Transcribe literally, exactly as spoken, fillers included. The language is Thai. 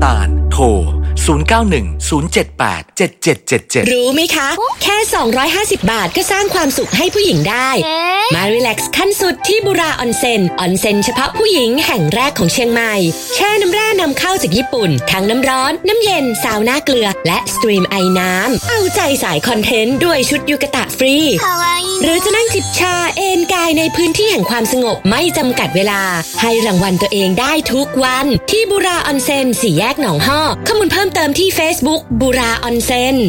านโทรศูนย์ เก้า หนึ่ง ศูนย์ เจ็ด แปด เจ็ด เจ็ด เจ็ด เจ็ดรู้ไหมคะแค่สองร้อยห้าสิบบาทก็สร้างความสุขให้ผู้หญิงได้มารีแลกซ์ขั้นสุดที่บุราออนเซ็นออนเซ็นเฉพาะผู้หญิงแห่งแรกของเชียงใหม่แช่น้ำแร่นำเข้าจากญี่ปุ่นทั้งน้ำร้อนน้ำเย็นซาวน่าเกลือและสตรีมไอน้ำเอาใจสายคอนเทนต์ด้วยชุดยูกะตะฟรีหรือจะนั่งจิบชาเอนกายในพื้นที่แห่งความสงบไม่จำกัดเวลาให้รางวัลตัวเองได้ทุกวันที่บุราออนเซ็นสี่แยกหนองฮ้อข้อมูลเพิ่มเติมที่ Facebook บุราออนเซ็น